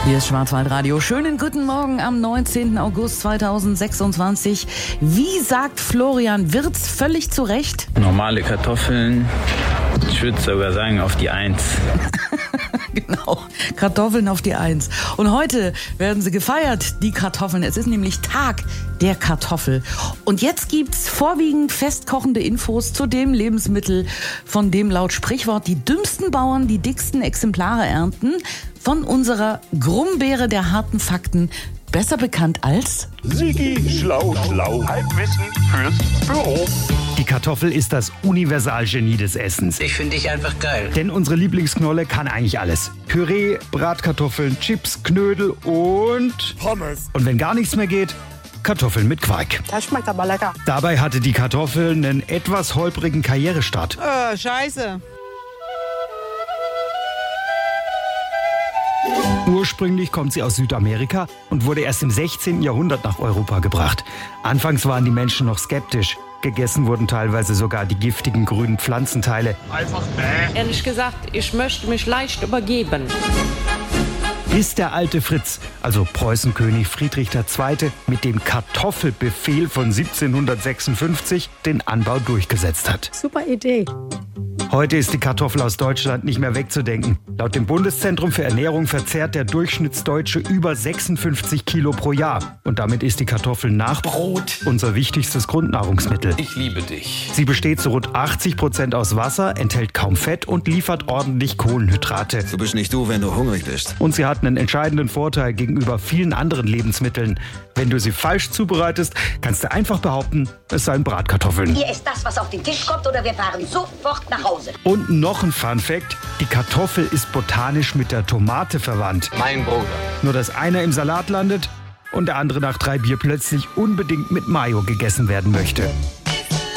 Hier ist Schwarzwaldradio. Schönen guten Morgen am 19. August 2026. Wie sagt Florian Wirtz völlig zu Recht? Normale Kartoffeln, ich würde sogar sagen auf die 1. Genau, Kartoffeln auf die 1. Und heute werden sie gefeiert, die Kartoffeln. Es ist nämlich Tag der Kartoffel. Und jetzt gibt's vorwiegend festkochende Infos zu dem Lebensmittel, von dem laut Sprichwort die dümmsten Bauern die dicksten Exemplare ernten. Von unserer Grumbeere der harten Fakten, besser bekannt als Sigi Schlau. Halbwissen fürs Büro. Die Kartoffel ist das Universalgenie des Essens. Ich finde dich einfach geil. Denn unsere Lieblingsknolle kann eigentlich alles. Püree, Bratkartoffeln, Chips, Knödel und Pommes. Und wenn gar nichts mehr geht, Kartoffeln mit Quark. Das schmeckt aber lecker. Dabei hatte die Kartoffel einen etwas holprigen Karrierestart. Scheiße. Ursprünglich kommt sie aus Südamerika und wurde erst im 16. Jahrhundert nach Europa gebracht. Anfangs waren die Menschen noch skeptisch. Gegessen wurden teilweise sogar die giftigen grünen Pflanzenteile. Ehrlich gesagt, ich möchte mich leicht übergeben. Bis der alte Fritz, also Preußenkönig Friedrich II., mit dem Kartoffelbefehl von 1756 den Anbau durchgesetzt hat. Super Idee. Heute ist die Kartoffel aus Deutschland nicht mehr wegzudenken. Laut dem Bundeszentrum für Ernährung verzehrt der Durchschnittsdeutsche über 56 Kilo pro Jahr. Und damit ist die Kartoffel nach Brot unser wichtigstes Grundnahrungsmittel. Ich liebe dich. Sie besteht zu rund 80% aus Wasser, enthält kaum Fett und liefert ordentlich Kohlenhydrate. Du bist nicht du, wenn du hungrig bist. Und sie hat einen entscheidenden Vorteil gegenüber vielen anderen Lebensmitteln. Wenn du sie falsch zubereitest, kannst du einfach behaupten, es seien Bratkartoffeln. Hier ist das, was auf den Tisch kommt, oder wir fahren sofort nach Hause. Und noch ein Fun-Fact: Die Kartoffel ist botanisch mit der Tomate verwandt. Mein Bruder. Nur dass einer im Salat landet und der andere nach 3 Bier plötzlich unbedingt mit Mayo gegessen werden möchte.